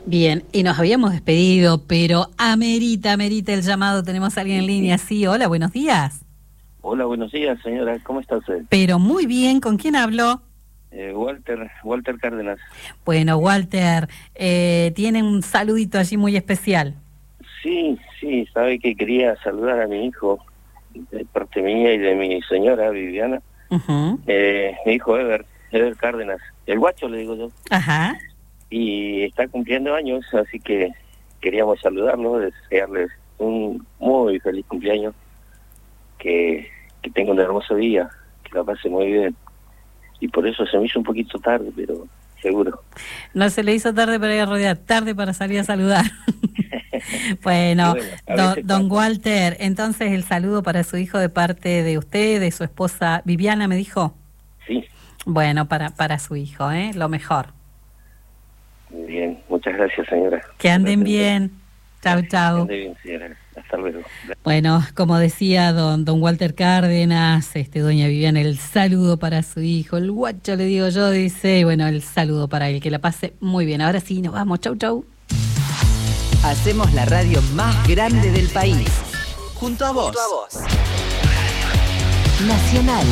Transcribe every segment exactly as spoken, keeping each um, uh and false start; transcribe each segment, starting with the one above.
Bien, y nos habíamos despedido, pero amerita, amerita el llamado. Tenemos a alguien en línea. Sí, hola, buenos días. Hola, buenos días, señora. ¿Cómo está usted? Pero muy bien, ¿con quién habló? Eh, Walter, Walter Cárdenas. Bueno, Walter, eh, tiene un saludito allí muy especial. Sí, sí, sabe que quería saludar a mi hijo, de parte mía y de mi señora, Viviana. Uh-huh. Eh, mi hijo Ever, Ever Cárdenas. El guacho, le digo yo. Ajá. Y está cumpliendo años, así que queríamos saludarlo, desearles un muy feliz cumpleaños, que, que tenga un hermoso día, que la pase muy bien. Y por eso se me hizo un poquito tarde, pero seguro. No se le hizo tarde para ir a rodear, tarde para salir a saludar. Bueno, bueno don, don Walter, entonces el saludo para su hijo de parte de usted, de su esposa Viviana, ¿me dijo? Sí. Bueno, para, para su hijo, ¿eh? Lo mejor. Muy bien, muchas gracias, señora. Que anden bien. Chau, chau. Que anden bien, señora. Hasta luego. Bueno, como decía don don Walter Cárdenas, este doña Viviana, el saludo para su hijo, el guacho le digo yo, dice, y bueno, el saludo para él, que la pase muy bien. Ahora sí, nos vamos, chau, chau. Hacemos la radio más grande del país. Junto a vos. Junto a vos. Nacional.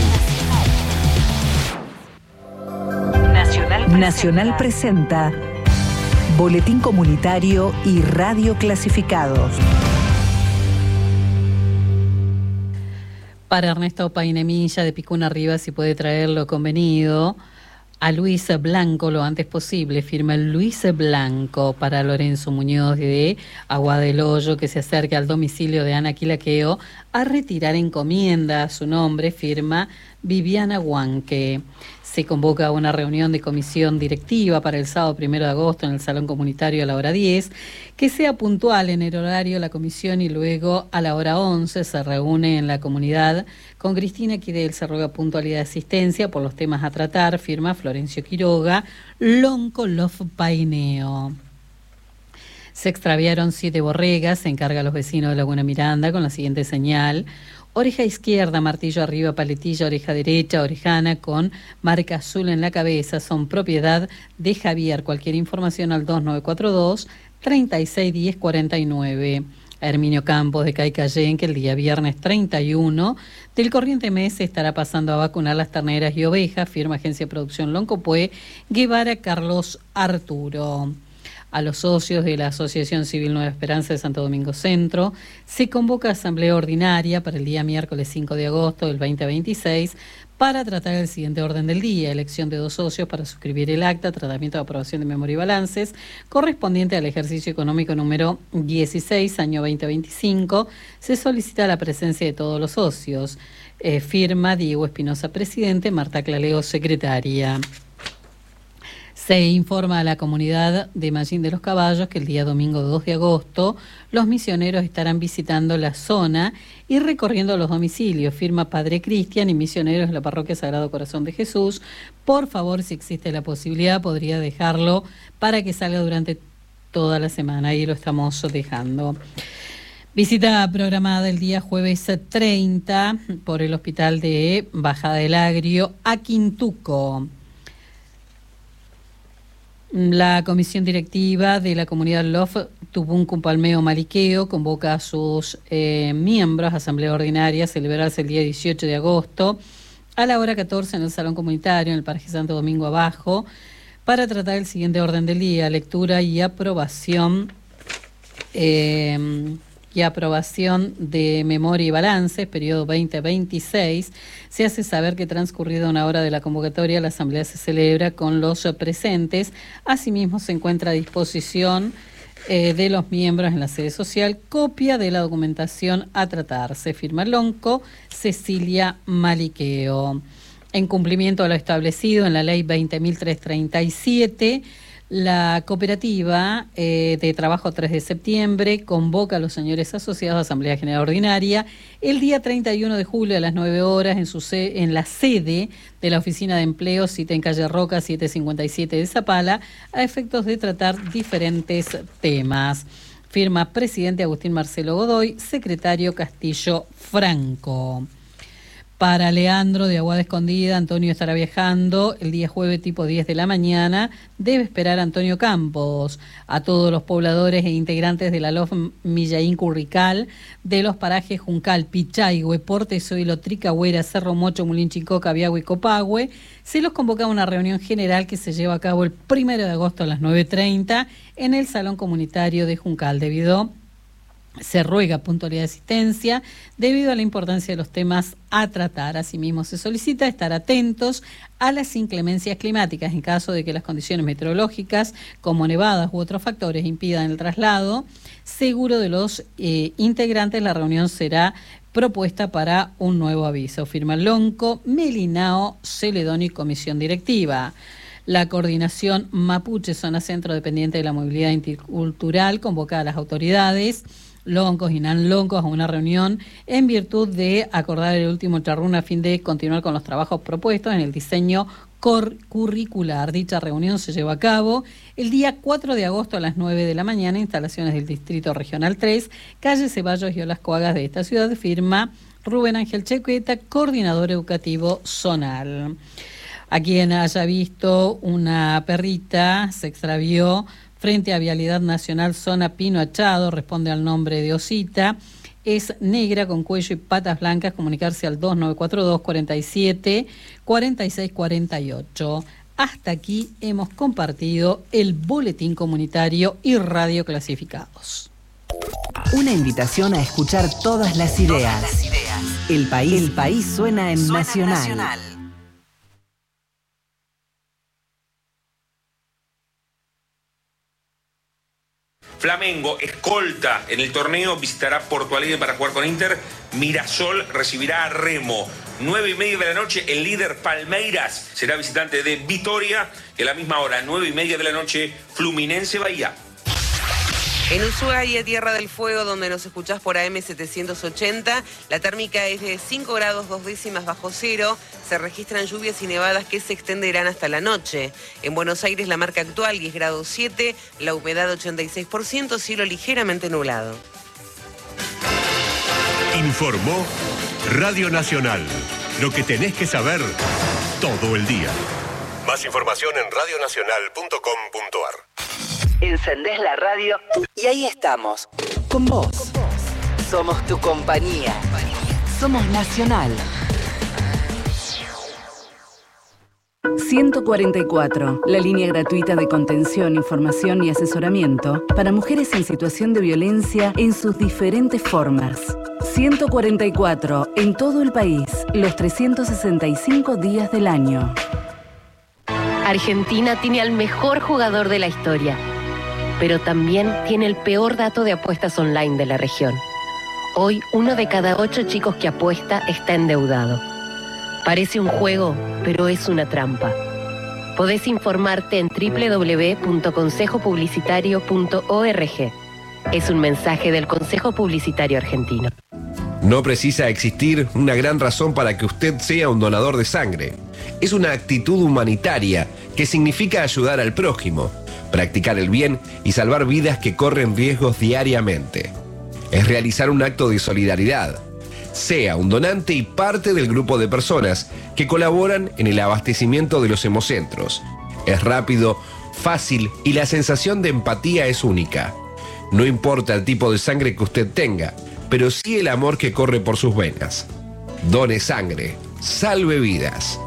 Nacional presenta. Nacional presenta Boletín Comunitario y Radio Clasificados. Para Ernesto Painemilla de Picún Arriba, si puede traerlo convenido. A Luis Blanco lo antes posible, firma Luis Blanco. Para Lorenzo Muñoz de Agua del Hoyo, que se acerque al domicilio de Ana Quilaqueo a retirar encomienda a su nombre, firma Viviana Huanque. Se convoca a una reunión de comisión directiva para el sábado primero de agosto en el Salón Comunitario a la hora diez, que sea puntual en el horario de la comisión, y luego a la hora once se reúne en la comunidad con Cristina Quidel. Se ruega puntualidad de asistencia por los temas a tratar, firma Florencio Quiroga, Lonco Lof Paineo. Se extraviaron siete borregas, se encarga a los vecinos de Laguna Miranda con la siguiente señal: oreja izquierda, martillo arriba, paletilla, oreja derecha, orejana con marca azul en la cabeza, son propiedad de Javier. Cualquier información al dos nueve cuatro dos, tres seis uno cero cuatro nueve. A Herminio Campos de Caicayén, que el día viernes treinta y uno del corriente mes se estará pasando a vacunar las terneras y ovejas, firma Agencia de Producción Loncopué, Guevara Carlos Arturo. A los socios de la Asociación Civil Nueva Esperanza de Santo Domingo Centro se convoca a asamblea ordinaria para el día miércoles cinco de agosto del veinte veintiséis para tratar el siguiente orden del día: elección de dos socios para suscribir el acta, tratamiento de aprobación de memoria y balances correspondiente al ejercicio económico número dieciséis, año veinte veinticinco. Se solicita la presencia de todos los socios. Eh, firma Diego Espinosa, presidente, Marta Claleo, secretaria. Se informa a la comunidad de Mallín de los Caballos que el día domingo dos de agosto los misioneros estarán visitando la zona y recorriendo los domicilios. Firma Padre Cristian y misioneros de la Parroquia Sagrado Corazón de Jesús. Por favor, si existe la posibilidad, podría dejarlo para que salga durante toda la semana. Ahí lo estamos dejando. Visita programada el día jueves treinta por el Hospital de Bajada del Agrio a Quintuco. La comisión directiva de la comunidad L O F Tubuncu Palmeo Maliqueo convoca a sus eh, miembros a asamblea ordinaria a celebrarse el día dieciocho de agosto a la hora catorce en el Salón Comunitario en el Parque Santo Domingo Abajo para tratar el siguiente orden del día: lectura y aprobación eh, y aprobación de memoria y balances, periodo veinte veintiséis. Se hace saber que transcurrida una hora de la convocatoria, la asamblea se celebra con los presentes. Asimismo, se encuentra a disposición eh, de los miembros en la sede social copia de la documentación a tratar. Se firma Lonco, Cecilia Maliqueo. En cumplimiento de lo establecido en la ley veinte mil trescientos treinta y siete, la cooperativa eh, de trabajo tres de septiembre convoca a los señores asociados a Asamblea General Ordinaria el día treinta y uno de julio a las nueve horas en, su se- en la sede de la Oficina de Empleo, cita en calle Roca setecientos cincuenta y siete de Zapala, a efectos de tratar diferentes temas. Firma presidente Agustín Marcelo Godoy, secretario Castillo Franco. Para Leandro de Aguada Escondida, Antonio estará viajando el día jueves tipo diez de la mañana. Debe esperar a Antonio Campos. A todos los pobladores e integrantes de la L O F Millaín Currical, de los parajes Juncal, Pichaigüe, Portezuelo, Tricagüera, Cerro Mocho, Mulinchicó, Cabiagüe y Copagüe, se los convoca a una reunión general que se lleva a cabo el primero de agosto a las nueve treinta en el Salón Comunitario de Juncal, debido se ruega puntualidad de asistencia debido a la importancia de los temas a tratar. Asimismo, se solicita estar atentos a las inclemencias climáticas en caso de que las condiciones meteorológicas, como nevadas u otros factores, impidan el traslado seguro de los eh, integrantes. La reunión será propuesta para un nuevo aviso. Firma Lonco, Melinao, Celedón y Comisión Directiva. La Coordinación Mapuche, Zona Centro Dependiente de la Movilidad Intercultural, convoca a las autoridades Loncos y Nan Loncos a una reunión en virtud de acordar el último charrún a fin de continuar con los trabajos propuestos en el diseño curricular. Dicha reunión se lleva a cabo el día cuatro de agosto a las nueve de la mañana, instalaciones del Distrito Regional tres, calle Ceballos y Olas Coagas de esta ciudad. Firma Rubén Ángel Chequeta, coordinador educativo zonal. A quien haya visto una perrita, se extravió frente a Vialidad Nacional, zona Pino Achado, responde al nombre de Osita, es negra con cuello y patas blancas, comunicarse al dos nueve cuatro dos, cuarenta y siete, cuarenta y seis cuarenta y ocho. Hasta aquí hemos compartido el boletín comunitario y radio clasificados. Una invitación a escuchar todas las ideas. Todas las ideas. El país, el país suena en suena Nacional. Nacional. Flamengo, escolta en el torneo, visitará Porto Alegre para jugar con Inter. Mirasol recibirá a Remo. Nueve y media de la noche, el líder Palmeiras será visitante de Vitória. En la misma hora, nueve y media de la noche, Fluminense Bahía. En Ushuaia, Tierra del Fuego, donde nos escuchás por A M setecientos ochenta, la térmica es de cinco grados dos décimas bajo cero. Se registran lluvias y nevadas que se extenderán hasta la noche. En Buenos Aires, la marca actual diez grados siete, la humedad ochenta y seis por ciento, cielo ligeramente nublado. Informó Radio Nacional. Lo que tenés que saber todo el día. Más información en radio nacional punto com punto a r. Encendés la radio y ahí estamos, con vos. Somos tu compañía. Somos Nacional. ciento cuarenta y cuatro, la línea gratuita de contención, información y asesoramiento para mujeres en situación de violencia en sus diferentes formas. ciento cuarenta y cuatro, en todo el país, los trescientos sesenta y cinco días del año. Argentina tiene al mejor jugador de la historia, pero también tiene el peor dato de apuestas online de la región. Hoy, uno de cada ocho chicos que apuesta está endeudado. Parece un juego, pero es una trampa. Podés informarte en doble u doble u doble u punto consejo publicitario punto org. Es un mensaje del Consejo Publicitario Argentino. No precisa existir una gran razón para que usted sea un donador de sangre. Es una actitud humanitaria que significa ayudar al prójimo, practicar el bien y salvar vidas que corren riesgos diariamente. Es realizar un acto de solidaridad. Sea un donante y parte del grupo de personas que colaboran en el abastecimiento de los hemocentros. Es rápido, fácil y la sensación de empatía es única. No importa el tipo de sangre que usted tenga, pero sí el amor que corre por sus venas. Done sangre, salve vidas.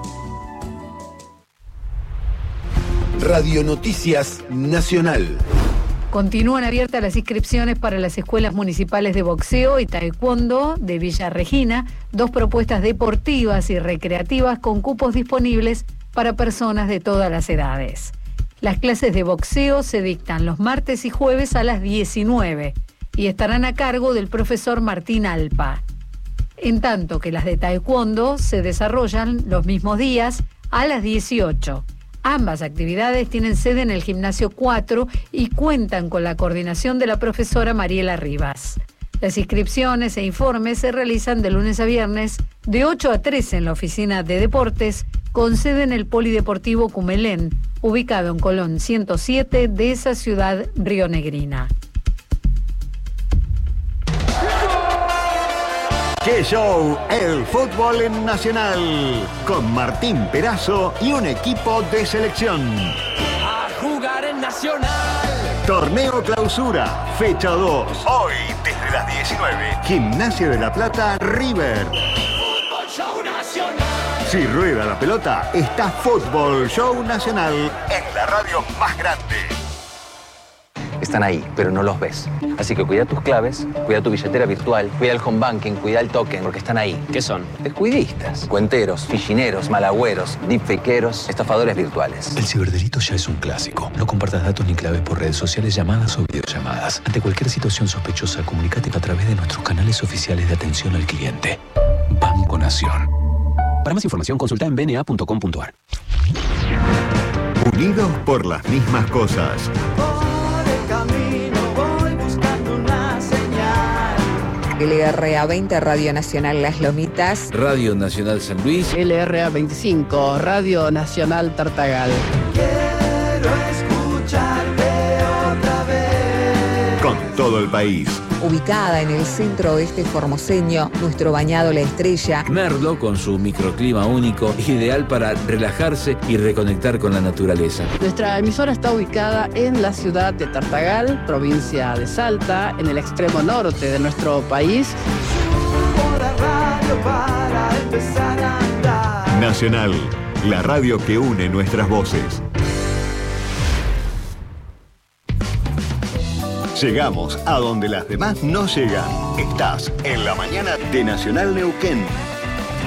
Radio Noticias Nacional. Continúan abiertas las inscripciones para las escuelas municipales de boxeo y taekwondo de Villa Regina, dos propuestas deportivas y recreativas con cupos disponibles para personas de todas las edades. Las clases de boxeo se dictan los martes y jueves a las diecinueve y estarán a cargo del profesor Martín Alpa. En tanto que las de taekwondo se desarrollan los mismos días a las dieciocho. Ambas actividades tienen sede en el Gimnasio cuatro y cuentan con la coordinación de la profesora Mariela Rivas. Las inscripciones e informes se realizan de lunes a viernes de ocho a trece en la oficina de deportes con sede en el Polideportivo Cumelén, ubicado en Colón ciento siete de esa ciudad rionegrina. ¡Qué show! El fútbol en Nacional. Con Martín Perazo y un equipo de selección. A jugar en Nacional. Torneo Clausura, fecha dos. Hoy, desde las diecinueve. Gimnasia de la Plata, River. Fútbol Show Nacional. Si rueda la pelota, está Fútbol Show Nacional en la radio más grande. Están ahí, pero no los ves. Así que cuida tus claves, cuida tu billetera virtual, cuida el home banking, cuida el token, porque están ahí. ¿Qué son? Descuidistas, cuenteros, fichineros, malagüeros, deepfakeros, estafadores virtuales. El ciberdelito ya es un clásico. No compartas datos ni claves por redes sociales, llamadas o videollamadas. Ante cualquier situación sospechosa, comunícate a través de nuestros canales oficiales de atención al cliente. Banco Nación. Para más información, consulta en b n a punto com punto a r. Unidos por las mismas cosas. L R A veinte, Radio Nacional Las Lomitas. Radio Nacional San Luis. L R A veinticinco, Radio Nacional Tartagal. Quiero escucharte otra vez. Con todo el país. Ubicada en el centro oeste formoseño, nuestro bañado La Estrella. Merlo, con su microclima único, ideal para relajarse y reconectar con la naturaleza. Nuestra emisora está ubicada en la ciudad de Tartagal, provincia de Salta, en el extremo norte de nuestro país. Nacional, la radio que une nuestras voces. Llegamos a donde las demás no llegan. Estás en la mañana de Nacional Neuquén.